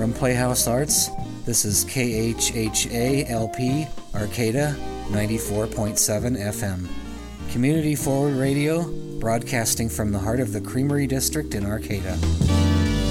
From Playhouse Arts, this is KHHA-LP, Arcata, 94.7 FM. Community Forward Radio, broadcasting from the heart of the Creamery District in Arcata.